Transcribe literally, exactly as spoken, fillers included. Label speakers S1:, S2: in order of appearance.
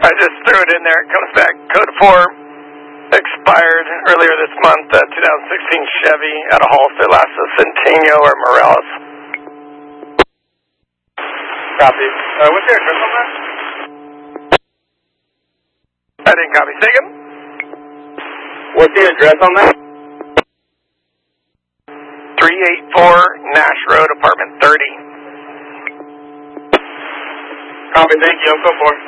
S1: I just threw it in there. It comes back. Code four expired earlier this month. Uh, twenty sixteen Chevy out of Halstead, Lassa, Centennial or Morales.
S2: Copy. Uh, what's your address on that?
S1: I didn't copy. Say again?
S2: What's the address on that?
S1: three eighty-four Nash Road, apartment thirty.
S2: Copy, thank you. I'm so far.